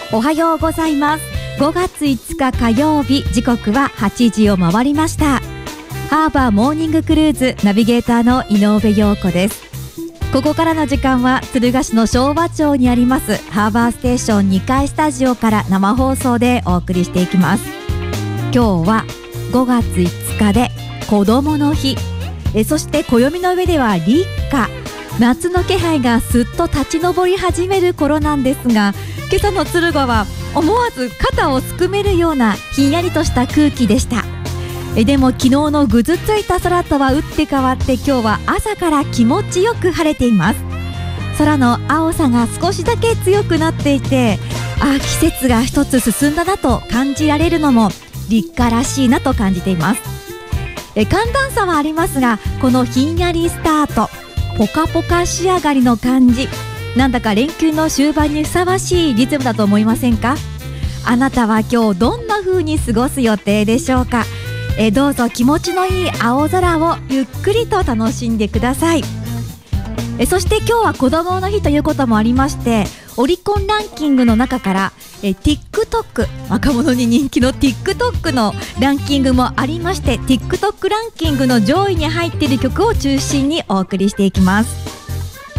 おはようございます。5月5日火曜日、時刻は8時を回りました。ハーバーモーニングクルーズナビゲーターの井上陽子です。ここからの時間は敦賀市の昭和町にありますハーバーステーション2階スタジオから生放送でお送りしていきます。今日は5月5日で子どもの日、そして暦の上では立夏、夏の気配がすっと立ち上り始める頃なんですが、今朝の敦賀は思わず肩をすくめるようなひんやりとした空気でした。でも昨日のぐずついた空とは打って変わって、今日は朝から気持ちよく晴れています。空の青さが少しだけ強くなっていて、季節が一つ進んだなと感じられるのも立夏らしいなと感じています。寒暖差はありますが、このひんやりスタート、ポカポカ仕上がりの感じ、なんだか連休の終盤にふさわしいリズムだと思いませんか？あなたは今日どんな風に過ごす予定でしょうか？どうぞ気持ちのいい青空をゆっくりと楽しんでください。そして今日は子どもの日ということもありまして、オリコンランキングの中からTikTok、若者に人気の TikTok のランキングもありまして、TikTok ランキングの上位に入っている曲を中心にお送りしていきます。